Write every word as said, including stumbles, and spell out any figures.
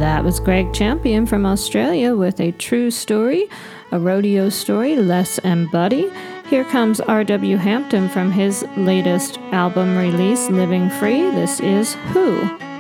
That was Greg Champion from Australia with a true story, a rodeo story, Les and Buddy. Here comes R W Hampton from his latest album release, Living Free. This is Who.